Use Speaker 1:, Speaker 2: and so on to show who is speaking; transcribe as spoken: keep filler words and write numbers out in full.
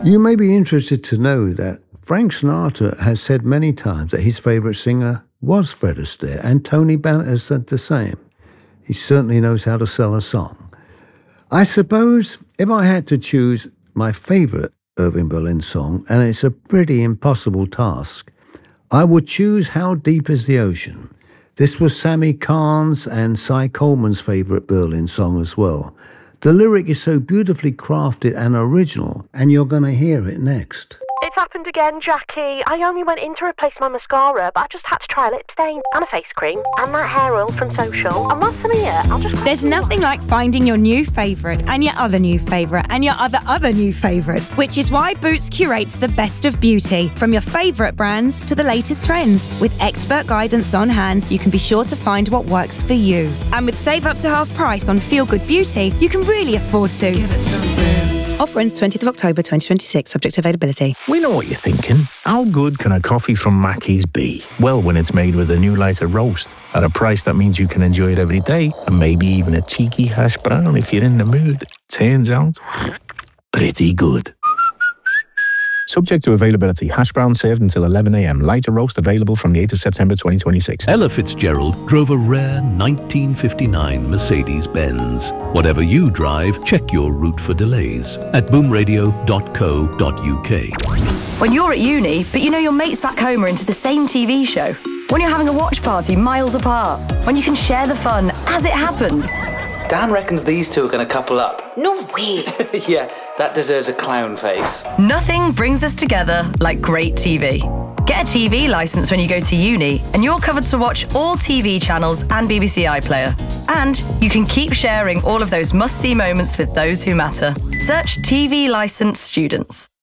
Speaker 1: You may be interested to know that Frank Sinatra has said many times that his favourite singer was Fred Astaire, and Tony Bennett has said the same. He certainly knows how to sell a song. I suppose if I had to choose my favourite Irving Berlin song, and it's a pretty impossible task, I would choose How Deep Is the Ocean. This was Sammy Kahn's and Cy Coleman's favourite Berlin song as well. The lyric is so beautifully crafted and original, and you're going to hear it next.
Speaker 2: It's happened again, Jackie. I only went in to replace my mascara, but I just had to try a lip stain and a face cream and that hair oil from Social. And what's in here? I'll just...
Speaker 3: There's nothing like finding your new favourite and your other new favourite and your other other new favourite, which is why Boots curates the best of beauty, from your favourite brands to the latest trends. With expert guidance on hand, so you can be sure to find what works for you. And with save up to half price on Feel Good Beauty, you can really afford to.
Speaker 4: Give it some Boots.
Speaker 3: Offer ends twentieth of October twenty twenty-six, subject to availability.
Speaker 5: We know what you're thinking. How good can a coffee from Mackey's be? Well, when it's made with a new lighter roast, at a price that means you can enjoy it every day, and maybe even a cheeky hash brown if you're in the mood. Turns out, pretty good. Subject to availability. Hash brown served until eleven a m. Lighter roast available from the eighth of September twenty twenty-six.
Speaker 6: Ella Fitzgerald drove a rare nineteen fifty-nine Mercedes-Benz. Whatever you drive, check your route for delays at boom radio dot co dot u k.
Speaker 7: When you're at uni, but you know your mates back home are into the same T V show. When you're having a watch party miles apart. When you can share the fun as it happens.
Speaker 8: Dan reckons these two are going to couple up.
Speaker 7: No way!
Speaker 8: Yeah, that deserves a clown face.
Speaker 7: Nothing brings us together like great T V. Get a T V licence when you go to uni, and you're covered to watch all T V channels and B B C iPlayer. And you can keep sharing all of those must-see moments with those who matter. Search T V Licensed Students.